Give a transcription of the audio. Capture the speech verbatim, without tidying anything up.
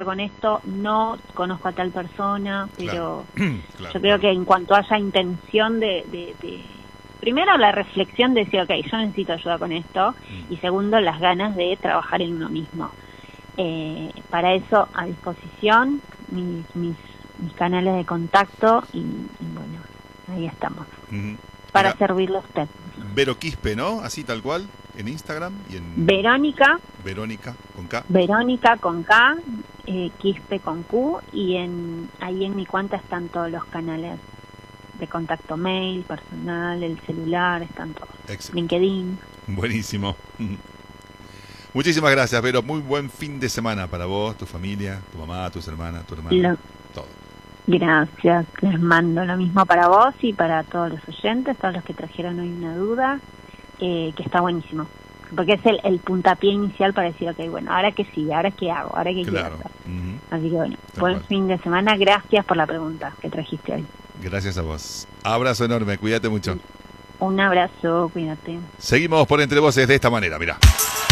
con esto, no conozco a tal persona, pero claro. claro, yo creo claro. que en cuanto haya intención de, de, de primero la reflexión de decir, ok, yo necesito ayuda con esto, Mm. y segundo, las ganas de trabajar en uno mismo. Eh, para eso, a disposición, mis, mis, mis canales de contacto, y, y bueno, ahí estamos, Mm. para Era servirle a usted. Vero Quispe, ¿no? Así tal cual, en Instagram y en... Verónica, Verónica, con K. Verónica con K, eh, Quispe con Q, y en ahí en mi cuenta están todos los canales de contacto, mail, personal, el celular, están todos. Excelente. LinkedIn. Buenísimo. Muchísimas gracias, Vero. Muy buen fin de semana para vos, tu familia, tu mamá, tus hermanas, tu hermano, Lo, todo. gracias, les mando lo mismo para vos y para todos los oyentes, todos los que trajeron hoy una duda, eh, que está buenísimo. Porque es el, el puntapié inicial para decir, ok, bueno, ¿ahora qué sigue? ¿Ahora qué hago? ¿Ahora qué Claro. quiero hacer? Uh-huh. Así que bueno, Tal buen cual. fin de semana. Gracias por la pregunta que trajiste hoy. Gracias a vos. Abrazo enorme, cuídate mucho. Un abrazo, cuídate. Seguimos por Entre Voces de esta manera, mirá.